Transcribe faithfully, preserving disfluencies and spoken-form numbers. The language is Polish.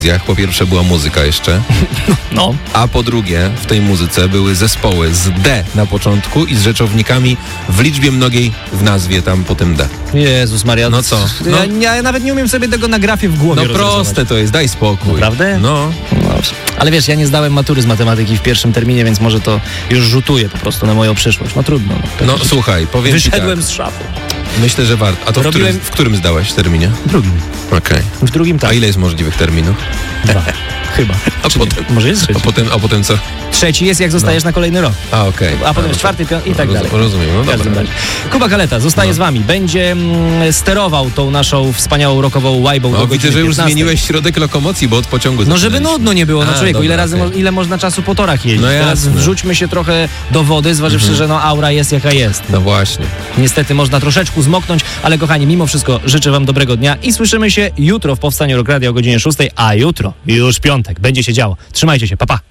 Po pierwsze była muzyka jeszcze, No. a po drugie w tej muzyce były zespoły z D na początku i z rzeczownikami w liczbie mnogiej w nazwie tam po tym D. Jezus Maria. No co? No. Ja, ja nawet nie umiem sobie tego na grafie w głowie No rozrysować. proste to jest, daj spokój. Naprawdę? No. No, ale wiesz, ja nie zdałem matury z matematyki w pierwszym terminie, więc może to już rzutuje po prostu na moją przyszłość. No trudno. No, No słuchaj, powiem ci Wyszedłem tak. z szafy. Myślę, że warto. A to w, Robiłem- którym, w którym zdałeś terminie? W drugim. Okej. W drugim tak. A ile jest możliwych terminów? Dwa. Chyba. A Czy potem, nie? Może jest a trzeci. potem, a potem co? Trzeci jest, jak zostajesz na kolejny rok. A okej. A potem jest czwarty, piąty i tak Roz- dalej. Rozumiem, no W każdym dobra. razie. Kuba Kaleta zostaje No. z wami. Będzie mm, sterował tą naszą wspaniałą rockową łajbą do No, godziny widzę, że już piętnastej. zmieniłeś środek lokomocji, bo od pociągu No żeby zaczynaliśmy. nudno nie było, no A, człowieku, dobra, ile razy, okej. mo- ile można czasu po torach jeździć. No Teraz jasne. wrzućmy się trochę do wody, zważywszy, że no aura jest jaka jest. No właśnie. Niestety można troszeczkę zmoknąć, ale kochani, mimo wszystko życzę wam dobrego dnia i słyszymy się jutro w Powstaniu Rock Radio o godzinie szóstej, a jutro już piątek, będzie się działo. Trzymajcie się, pa pa!